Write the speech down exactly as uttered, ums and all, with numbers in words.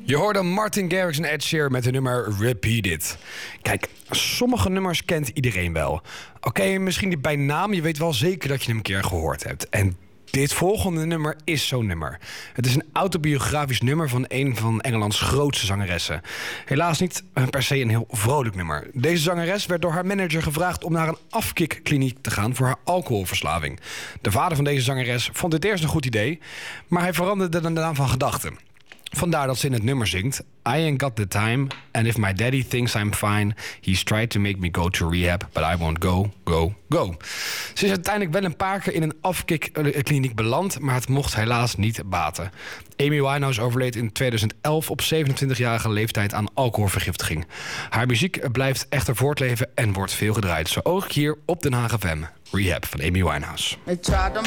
Je hoorde Martin Garrix en Ed Sheeran met de nummer Repeat It. Kijk, sommige nummers kent iedereen wel. Oké, okay, misschien niet bij naam, je weet wel zeker dat je hem een keer gehoord hebt. En dit volgende nummer is zo'n nummer. Het is een autobiografisch nummer van een van Engelands grootste zangeressen. Helaas niet per se een heel vrolijk nummer. Deze zangeres werd door haar manager gevraagd om naar een afkikkliniek te gaan voor haar alcoholverslaving. De vader van deze zangeres vond dit eerst een goed idee, maar hij veranderde de naam van gedachten. Vandaar dat ze in het nummer zingt: I ain't got the time, and if my daddy thinks I'm fine, he's tried to make me go to rehab, but I won't go, go, go. Ze is uiteindelijk wel een paar keer in een afkikkliniek beland, maar het mocht helaas niet baten. Amy Winehouse overleed in tweeduizend elf op zevenentwintigjarige leeftijd aan alcoholvergiftiging. Haar muziek blijft echter voortleven en wordt veel gedraaid. Zo ook hier op Den Haag F M. Rehab van Amy Winehouse.